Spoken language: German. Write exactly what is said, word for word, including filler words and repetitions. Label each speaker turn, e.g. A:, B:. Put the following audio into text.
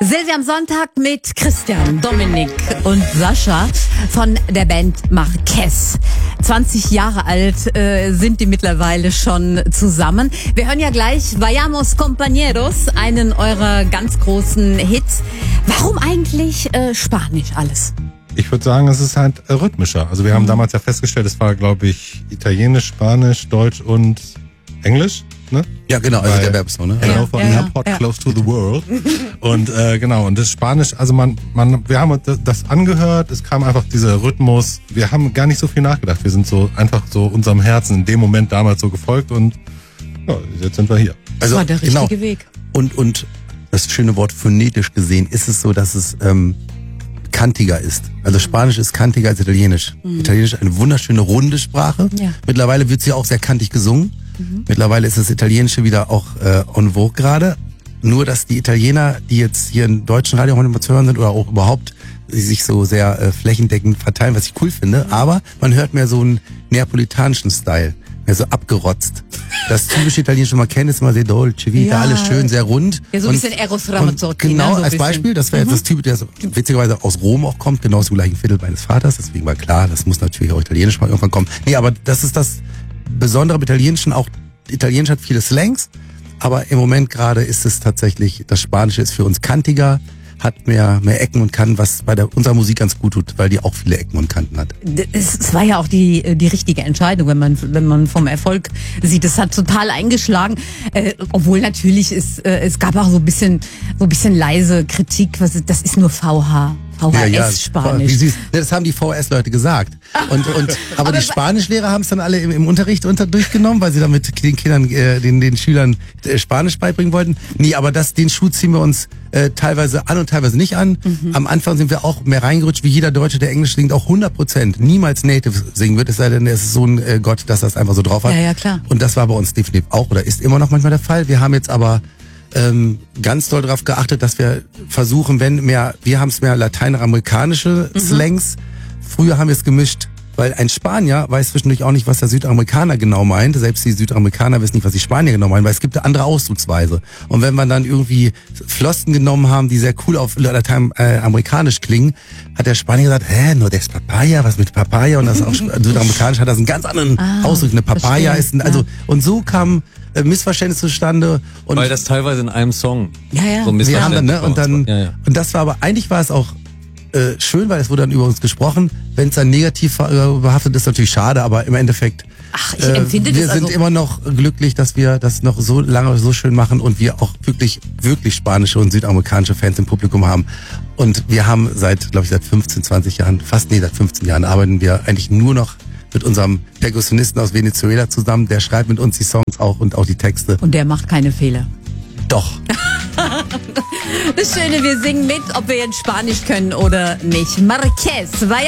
A: Silvia am Sonntag mit Christian, Dominik und Sascha von der Band Marquez. zwanzig Jahre alt äh, sind die mittlerweile schon zusammen. Wir hören ja gleich Vayamos Compañeros, einen eurer ganz großen Hits. Warum eigentlich äh, Spanisch alles?
B: Ich würde sagen, es ist halt äh, rhythmischer. Also wir haben mhm. damals ja festgestellt, es war, glaube ich, Italienisch, Spanisch, Deutsch und Englisch. Ne?
C: Ja, genau, also
B: Weil,
C: der Verb so, ne?
B: Genau,
A: Ja,
B: von
A: ja, ja,
B: Airport
A: ja.
B: close to the world. Und äh, genau, und das Spanisch, also man, man, wir haben uns das, das angehört, es kam einfach dieser Rhythmus, wir haben gar nicht so viel nachgedacht, wir sind so einfach so unserem Herzen in dem Moment damals so gefolgt und ja, jetzt sind wir hier.
A: Das
C: Also,
A: war der richtige
C: genau.
A: Weg.
C: Und, und das schöne Wort phonetisch gesehen ist es so, dass es ähm, kantiger ist. Also Spanisch ist kantiger als Italienisch. Mhm. Italienisch ist eine wunderschöne runde Sprache.
A: Ja.
C: Mittlerweile wird sie auch sehr kantig gesungen. Mhm. Mittlerweile ist das Italienische wieder auch äh, en vogue gerade. Nur, dass die Italiener, die jetzt hier im deutschen Radio manchmal zu hören sind oder auch überhaupt die sich so sehr äh, flächendeckend verteilen, was ich cool finde. Mhm. Aber man hört mehr so einen neapolitanischen Style. Mehr so abgerotzt. Das typische Italienische, man kennt, ist immer sehr dolce, vita,
A: Ja.
C: alles schön, sehr rund.
A: Ja, so ein bisschen Eros Ramazzotti.
C: Und genau,
A: ne? So ein
C: als
A: bisschen.
C: Beispiel, das wäre jetzt das Typ, der so witzigerweise aus Rom auch kommt, genau aus dem gleichen Viertel meines Vaters. Deswegen war klar, das muss natürlich auch Italienisch mal irgendwann kommen. Nee, aber das ist das Besondere am Italienischen. Auch Italienisch hat viele Slangs, aber im Moment gerade ist es tatsächlich, das Spanische ist für uns kantiger, hat mehr, mehr Ecken und Kanten, was bei der, unserer Musik ganz gut tut, weil die auch viele Ecken und Kanten hat.
A: Es, es war ja auch die, die richtige Entscheidung, wenn man, wenn man vom Erfolg sieht. Es hat total eingeschlagen, äh, obwohl natürlich es, äh, es gab auch so ein bisschen, so ein bisschen leise Kritik. Was ist, das ist nur V H. V H S-Spanisch.
C: Wie süß. Das haben die V H S-Leute gesagt. Und, und, aber, aber die Spanischlehrer haben es dann alle im, im Unterricht unter, durchgenommen, weil sie damit den Kindern, äh, den, den Schülern äh, Spanisch beibringen wollten. Nee, aber das, den Schuh ziehen wir uns äh, teilweise an und teilweise nicht an. Mhm. Am Anfang sind wir auch mehr reingerutscht, wie jeder Deutsche, der Englisch singt, auch hundert Prozent niemals Native singen wird, es sei denn, er ist so ein äh, Gott, dass das einfach so drauf hat.
A: Ja, ja, klar.
C: Und das war bei uns definitiv auch oder ist immer noch manchmal der Fall. Wir haben jetzt aber ähm, ganz doll darauf geachtet, dass wir versuchen, wenn mehr, wir haben es mehr lateinamerikanische mhm. Slangs. Früher haben wir es gemischt, weil ein Spanier weiß zwischendurch auch nicht, was der Südamerikaner genau meint. Selbst die Südamerikaner wissen nicht, was die Spanier genau meinen, weil es gibt eine andere Ausdrucksweise. Und wenn man dann irgendwie Flosken genommen haben, die sehr cool auf lateinamerikanisch klingen, hat der Spanier gesagt, hä, no des Papaya, was mit Papaya? Und das auf Südamerikanisch hat das einen ganz anderen
A: ah,
C: Ausdruck. Eine Papaya
A: verstehe.
C: ist ein, also,
A: ja.
C: und so kam äh, Missverständnis zustande. Und
D: weil das teilweise in einem Song
A: Ja, ja.
D: so ein
C: wir haben dann, ne, und dann,
D: ja, ja.
C: und das war aber, eigentlich war es auch äh, schön, weil es wurde dann über uns gesprochen. Wenn es dann negativ äh, behaftet ist, natürlich schade, aber im Endeffekt,
A: Ach, ich empfinde
C: äh, wir
A: das
C: sind
A: also
C: immer noch glücklich, dass wir das noch so lange so schön machen und wir auch wirklich, wirklich spanische und südamerikanische Fans im Publikum haben. Und wir haben seit, glaube ich, seit fünfzehn, zwanzig Jahren, fast nee, seit fünfzehn Jahren arbeiten wir eigentlich nur noch mit unserem Perkussionisten aus Venezuela zusammen. Der schreibt mit uns die Songs auch und auch die Texte.
A: Und der macht keine Fehler.
C: Doch.
A: Das Schöne, wir singen mit, ob wir jetzt Spanisch können oder nicht. Marquez,